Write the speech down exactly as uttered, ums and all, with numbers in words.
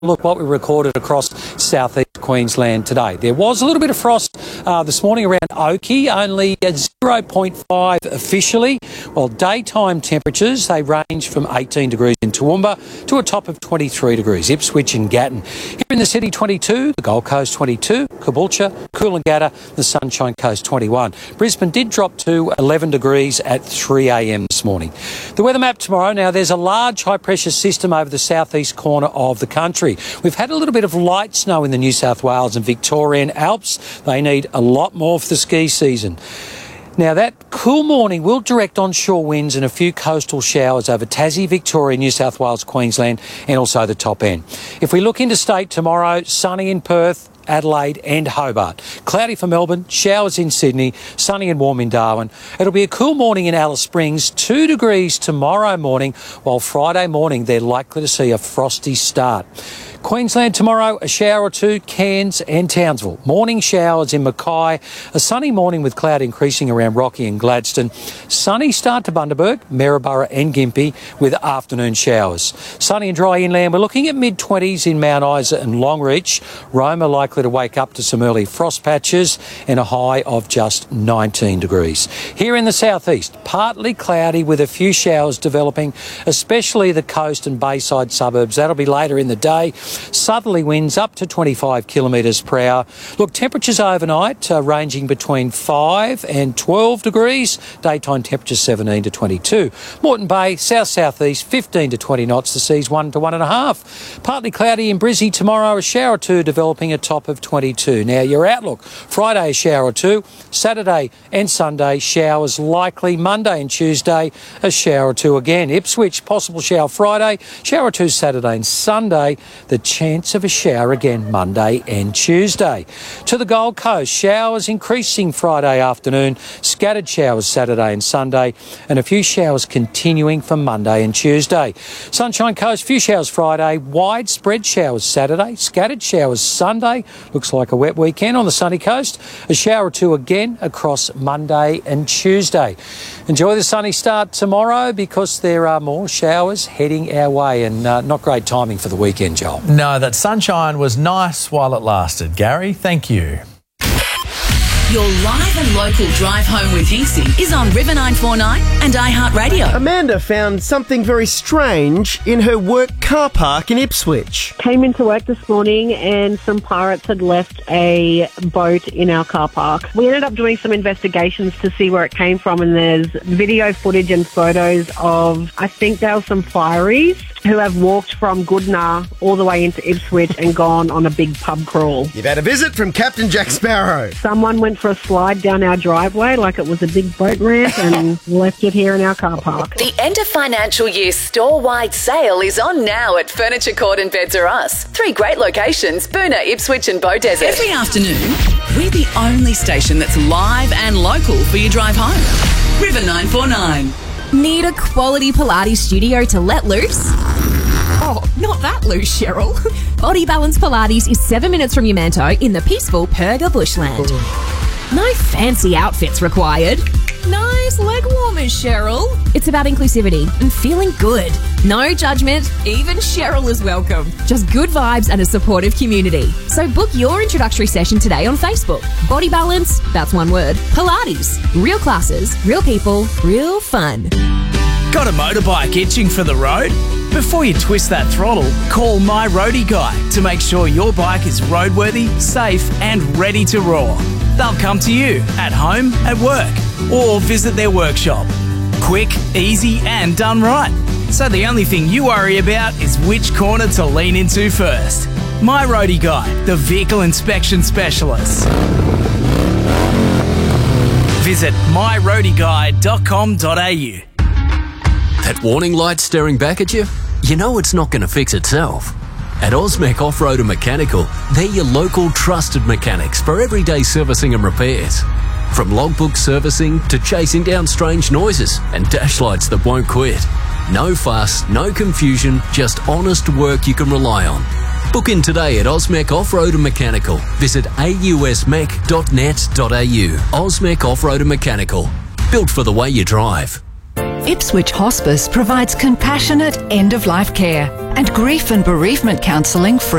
Look what we recorded across southeast Queensland today. There was a little bit of frost uh, this morning around Oakey, only at zero point five officially, while daytime temperatures, they range from eighteen degrees in Toowoomba to a top of twenty-three degrees, Ipswich and Gatton. Here in the city, twenty-two, the Gold Coast twenty-two, Caboolture, Coolangatta, the Sunshine Coast twenty-one. Brisbane did drop to eleven degrees at three a m this morning. The weather map tomorrow, now there's a large high pressure system over the southeast corner of the country. We've had a little bit of light snow in the New South Wales and Victorian Alps. They need a lot more for the ski season. Now, that cool morning will direct onshore winds and a few coastal showers over Tassie, Victoria, New South Wales, Queensland, and also the top end. If we look interstate tomorrow, sunny in Perth, Adelaide and Hobart. Cloudy for Melbourne, showers in Sydney, sunny and warm in Darwin. It'll be a cool morning in Alice Springs, two degrees tomorrow morning, while Friday morning they're likely to see a frosty start. Queensland tomorrow, a shower or two, Cairns and Townsville. Morning showers in Mackay, a sunny morning with cloud increasing around Rocky and Gladstone. Sunny start to Bundaberg, Maryborough and Gympie with afternoon showers. Sunny and dry inland, we're looking at mid twenties in Mount Isa and Longreach. Roma likely to wake up to some early frost patches and a high of just nineteen degrees. Here in the southeast, partly cloudy with a few showers developing, especially the coast and bayside suburbs. That'll be later in the day. Southerly winds up to twenty-five kilometres per hour. Look, temperatures overnight uh, ranging between five and twelve degrees. Daytime temperatures seventeen to twenty-two. Moreton Bay, south-southeast, fifteen to twenty knots. The seas one to one and a half. Partly cloudy in Brizzy tomorrow. A shower or two developing a top of twenty-two. Now, your outlook. Friday, a shower or two. Saturday and Sunday, showers likely. Monday and Tuesday, a shower or two again. Ipswich, possible shower Friday. Shower or two Saturday and Sunday. The chance of a shower again Monday and Tuesday. To the Gold Coast, showers increasing Friday afternoon, scattered showers Saturday and Sunday, and a few showers continuing for Monday and Tuesday. Sunshine Coast, few showers Friday, widespread showers Saturday, scattered showers Sunday. Looks like a wet weekend on the sunny coast. A shower or two again across Monday and Tuesday. Enjoy the sunny start tomorrow because there are more showers heading our way, and uh, not great timing for the weekend, Joel. No, that sunshine was nice while it lasted, Gary. Thank you. Your live and local drive home with Hinksy is on River nine four nine and iHeartRadio. Amanda found something very strange in her work car park in Ipswich. Came into work this morning and some pirates had left a boat in our car park. We ended up doing some investigations to see where it came from, and there's video footage and photos of, I think there were some fireys who have walked from Goodna all the way into Ipswich and gone on a big pub crawl. You've had a visit from Captain Jack Sparrow. Someone went for a slide down our driveway like it was a big boat ramp and left it here in our car park. The end of financial year store-wide sale is on now at Furniture Court and Beds R Us. Three great locations, Boonah, Ipswich and Beaudesert. Every afternoon, we're the only station that's live and local for your drive home. River nine four nine. Need a quality Pilates studio to let loose? Oh, not that loose, Cheryl. Body Balance Pilates is seven minutes from Yamanto in the peaceful Perga bushland. No fancy outfits required. Nice leg warmers, Cheryl. It's about inclusivity and feeling good. No judgment, even Cheryl is welcome. Just good vibes and a supportive community. So book your introductory session today on Facebook. Body Balance, that's one word. Pilates. Real classes, real people, real fun. Got a motorbike itching for the road? Before you twist that throttle, call My Roadie Guy to make sure your bike is roadworthy, safe and ready to roar. They'll come to you at home, at work, or visit their workshop. Quick, easy and done right. So the only thing you worry about is which corner to lean into first. My Roadie Guy, the vehicle inspection specialist. Visit my roadie guy dot com dot a u. That warning light staring back at you? You know it's not going to fix itself. At Osmec Off-Road and Mechanical, they're your local trusted mechanics for everyday servicing and repairs. From logbook servicing to chasing down strange noises and dash lights that won't quit. No fuss, no confusion, just honest work you can rely on. Book in today at Osmec Off-Road and Mechanical. Visit a u s mech dot net dot a u. Osmec Off-Road and Mechanical. Built for the way you drive. Ipswich Hospice provides compassionate end-of-life care and grief and bereavement counselling free